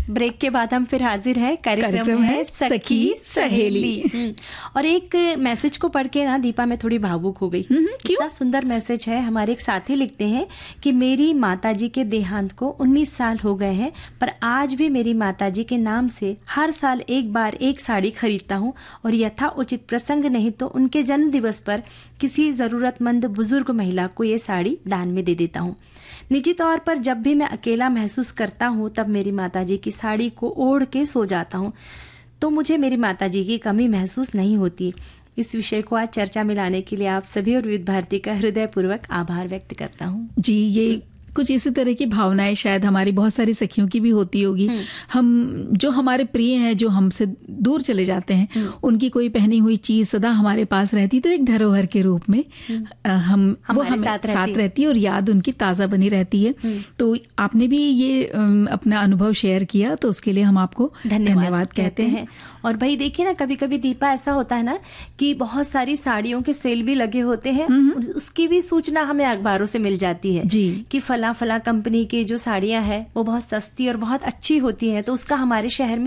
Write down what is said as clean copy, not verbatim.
Break के बाद हम फिर हाजिर हैं। कार्यक्रम है सखी सहेली। और एक मैसेज को पढ़ के ना दीपा मैं थोड़ी भावुक हो गई। कितना सुंदर मैसेज है। हमारे एक साथी लिखते हैं कि मेरी माताजी के देहांत को 19 साल हो गए हैं, पर आज भी मेरी माताजी के नाम से हर साल एक बार एक साड़ी खरीदता हूँ और यथा उचित प्रसंग नहीं तो उनके जन्म दिवस पर किसी जरूरतमंद बुजुर्ग महिला को ये साड़ी दान में दे देता हूँ। निजी तौर पर जब भी मैं अकेला महसूस करता हूँ तब मेरी माताजी की साड़ी को ओढ़ के सो जाता हूँ, तो मुझे मेरी माताजी की कमी महसूस नहीं होती। इस विषय को आज चर्चा में लाने के लिए आप सभी और विविध भारती का हृदयपूर्वक आभार व्यक्त करता हूँ। जी, ये कुछ इसी तरह की भावनाएं शायद हमारी बहुत सारी सखियों की भी होती होगी। हम जो हमारे प्रिय हैं, जो हमसे दूर चले जाते हैं, उनकी कोई पहनी हुई चीज सदा हमारे पास रहती, तो एक धरोहर के रूप में वो हमें साथ रहती है और याद उनकी ताज़ा बनी रहती है। तो आपने भी ये अपना अनुभव शेयर किया, तो उसके लिए हम आपको धन्यवाद कहते हैं। और भाई देखिए ना, कभी कभी दीपा ऐसा होता है ना कि बहुत सारी साड़ियों के सेल भी लगे होते हैं, उसकी भी सूचना हमें अखबारों से मिल जाती है जी कि फला कंपनी की जो साड़ियां हैं वो बहुत सस्ती और बहुत अच्छी होती हैं, तो उसका हमारे शहर में